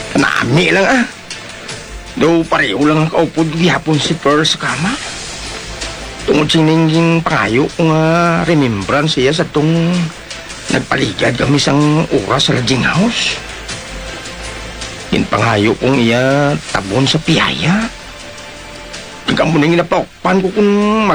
Nami lang ah. Do pareho lang ang kaupod gihapon si Pearl sa kama. Tungod sininging pangayo ko nga remembrance siya sa tong nagpaligad kami sang oras sa lodging house. Pangayo kong iya tabon sa piyaya. Tingka mo nang inapokpan ko kung